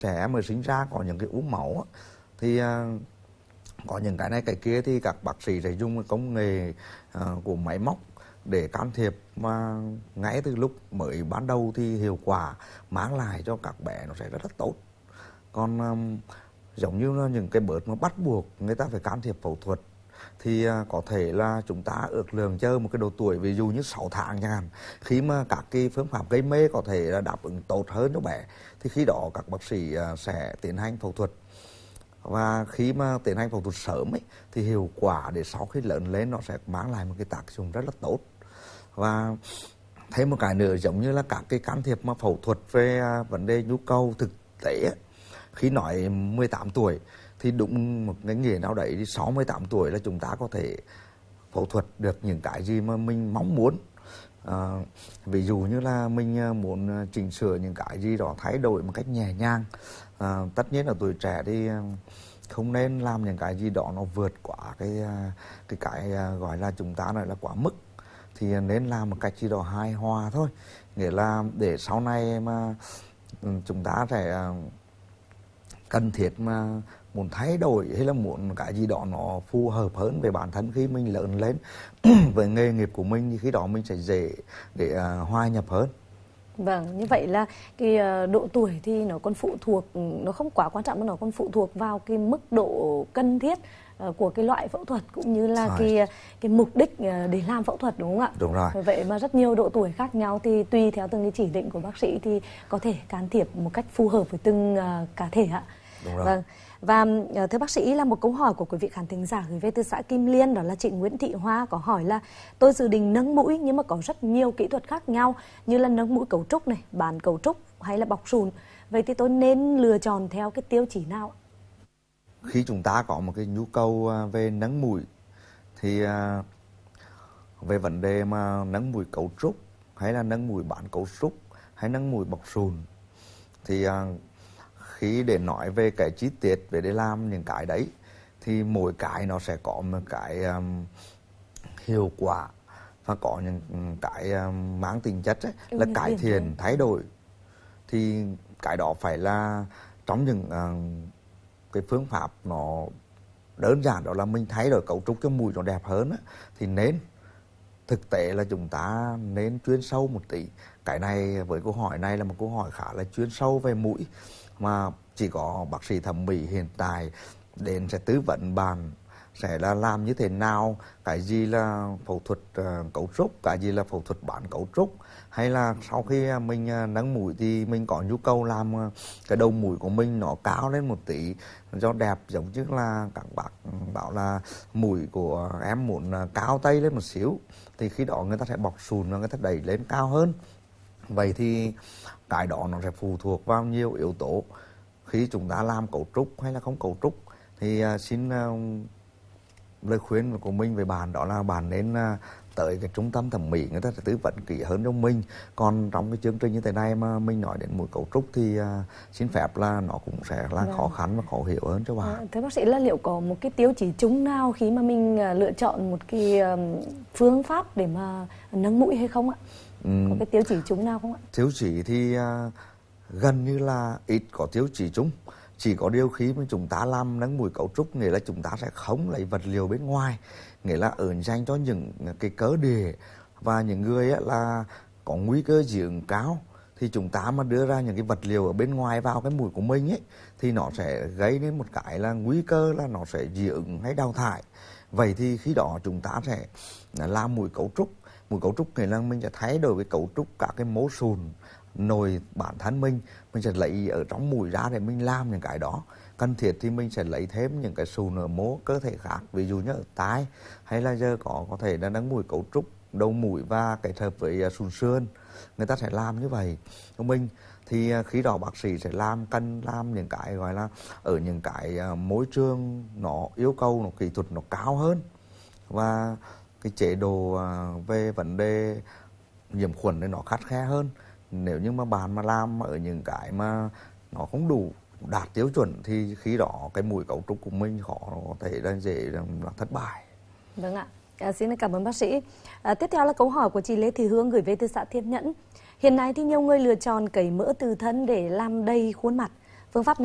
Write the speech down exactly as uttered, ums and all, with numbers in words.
trẻ em mới sinh ra có những cái ú máu thì à, có những cái này cái kia thì các bác sĩ sẽ dùng công nghệ à, của máy móc để can thiệp, mà ngay từ lúc mới ban đầu thì hiệu quả mang lại cho các bé nó sẽ rất là tốt. Còn um, giống như là những cái bước mà bắt buộc người ta phải can thiệp phẫu thuật thì uh, có thể là chúng ta ước lượng chờ một cái độ tuổi ví dụ như sáu tháng chẳng hạn, khi mà các cái phương pháp gây mê có thể là đáp ứng tốt hơn cho bé thì khi đó các bác sĩ uh, sẽ tiến hành phẫu thuật. Và khi mà tiến hành phẫu thuật sớm ấy, thì hiệu quả để sau khi lớn lên nó sẽ mang lại một cái tác dụng rất là tốt. Và thêm một cái nữa giống như là các cái can thiệp mà phẫu thuật về uh, vấn đề nhu cầu thực tế ấy, khi nói mười tám tuổi thì đúng một cái nghĩa nào đấy thì sáu mươi tám tuổi là chúng ta có thể phẫu thuật được những cái gì mà mình mong muốn. À, ví dụ như là mình muốn chỉnh sửa những cái gì đó thay đổi một cách nhẹ nhàng. À, tất nhiên ở tuổi trẻ thì không nên làm những cái gì đó nó vượt quá cái cái cái gọi là chúng ta nói là quá mức, thì nên làm một cách gì đó hài hòa thôi, nghĩa là để sau này mà chúng ta sẽ cần thiết mà muốn thay đổi hay là muốn cái gì đó nó phù hợp hơn về bản thân khi mình lớn lên với nghề nghiệp của mình, thì khi đó mình sẽ dễ để uh, hòa nhập hơn. Vâng, như vậy là cái độ tuổi thì nó còn phụ thuộc, nó không quá quan trọng mà nó còn phụ thuộc vào cái mức độ cần thiết của cái loại phẫu thuật cũng như là rồi. cái cái mục đích để làm phẫu thuật, đúng không ạ? Đúng rồi. Vậy mà rất nhiều độ tuổi khác nhau thì tùy theo từng cái chỉ định của bác sĩ thì có thể can thiệp một cách phù hợp với từng uh, cá thể ạ. Đúng rồi. Vâng. Và thưa bác sĩ, là một câu hỏi của quý vị khán thính giả gửi về từ xã Kim Liên, đó là chị Nguyễn Thị Hoa có hỏi là tôi dự định nâng mũi nhưng mà có rất nhiều kỹ thuật khác nhau như là nâng mũi cấu trúc này, bán cấu trúc hay là bọc sùn. Vậy thì tôi nên lựa chọn theo cái tiêu chí nào? Khi chúng ta có một cái nhu cầu về nâng mũi thì về vấn đề mà nâng mũi cấu trúc hay là nâng mũi bán cấu trúc hay nâng mũi bọc sùn thì khi để nói về cái chi tiết về để làm những cái đấy thì mỗi cái nó sẽ có một cái um, hiệu quả và có những cái um, mang tính chất ấy, là cải thiện thay đổi, thì cái đó phải là trong những uh, cái phương pháp nó đơn giản, đó là mình thay đổi cấu trúc cho mũi nó đẹp hơn á, thì nên thực tế là chúng ta nên chuyên sâu một tí. Cái này với câu hỏi này là một câu hỏi khá là chuyên sâu về mũi mà chỉ có bác sĩ thẩm mỹ hiện tại đến sẽ tư vấn bạn sẽ là làm như thế nào, cái gì là phẫu thuật uh, cấu trúc, cái gì là phẫu thuật bán cấu trúc, hay là sau khi mình uh, nâng mũi thì mình có nhu cầu làm uh, cái đầu mũi của mình nó cao lên một tí cho đẹp, giống như là các bác bảo là mũi của em muốn uh, cao tay lên một xíu thì khi đó người ta sẽ bọc sùn và người ta đẩy lên cao hơn. Vậy thì cái đó nó sẽ phụ thuộc vào nhiều yếu tố. Khi chúng ta làm cấu trúc hay là không cấu trúc thì uh, xin uh, lời khuyên của mình về bạn đó là bạn nên uh, tới cái trung tâm thẩm mỹ, người ta sẽ tư vấn kỹ hơn cho mình. Còn trong cái chương trình như thế này mà mình nói đến mũi cấu trúc thì uh, xin phép là nó cũng sẽ là vâng. khó khăn và khó hiểu hơn cho bạn. À, thưa bác sĩ, là liệu có một cái tiêu chí chung nào khi mà mình uh, lựa chọn một cái uh, phương pháp để mà nâng mũi hay không ạ? Ừ. Có cái tiêu chỉ chung nào không ạ? Tiêu chỉ thì uh, gần như là ít có tiêu chỉ chung. Chỉ có điều khi mà chúng ta làm nâng mũi cấu trúc nghĩa là chúng ta sẽ không lấy vật liệu bên ngoài, nghĩa là ở dành cho những cái cớ địa và những người ấy là có nguy cơ dị ứng cao, thì chúng ta mà đưa ra những cái vật liệu ở bên ngoài vào cái mũi của mình ấy thì nó sẽ gây đến một cái là nguy cơ là nó sẽ dị ứng hay đào thải. Vậy thì khi đó chúng ta sẽ làm mũi cấu trúc. Mũi cấu trúc nghĩa là mình sẽ thay đổi cái cấu trúc các cái mố sùn nồi bản thân mình, mình sẽ lấy ở trong mũi ra để mình làm những cái đó. Cần thiết thì mình sẽ lấy thêm những cái sùn ở mố cơ thể khác, ví dụ như ở tai, hay là giờ có có thể là nâng mũi cấu trúc đầu mũi và kết hợp với sùn sườn, người ta sẽ làm như vậy cho mình. Thì khi đó bác sĩ sẽ làm cần làm những cái gọi là ở những cái môi trường nó yêu cầu nó kỹ thuật nó cao hơn, và cái chế độ về vấn đề nhiễm khuẩn này nó khắt khe hơn. Nếu như mà bạn mà làm ở những cái mà nó không đủ đạt tiêu chuẩn thì khi đó cái mũi cấu trúc của mình khó có thể là dễ là thất bại. Vâng ạ. À, xin cảm ơn bác sĩ. À, tiếp theo là câu hỏi của chị Lê Thị Hương gửi về từ xã Thiên Nhẫn. Hiện nay thì nhiều người lựa chọn cấy mỡ từ thân để làm đầy khuôn mặt. Phương pháp